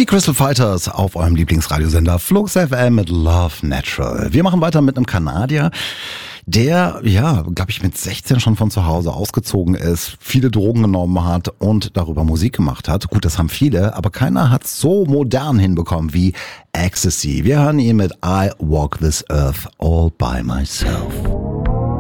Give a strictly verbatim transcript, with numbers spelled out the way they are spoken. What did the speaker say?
Die Crystal Fighters auf eurem Lieblingsradiosender Flux F M mit Love Natural. Wir machen weiter mit einem Kanadier, der, ja, glaube ich, mit sechzehn schon von zu Hause ausgezogen ist, viele Drogen genommen hat und darüber Musik gemacht hat. Gut, das haben viele, aber keiner hat so modern hinbekommen wie Ecstasy. Wir hören ihn mit I Walk This Earth All By Myself.